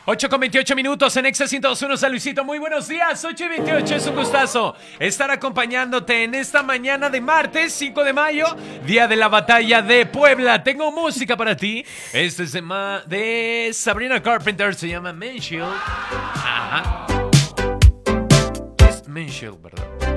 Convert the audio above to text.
8:28 en Exa 102.1. San Luisito, muy buenos días. 8:28, es un gustazo estar acompañándote en esta mañana de martes 5 de mayo, día de la batalla de Puebla. Tengo música para ti. Este es de Sabrina Carpenter, se llama Manshield. Ajá. Es Manshield, ¿verdad?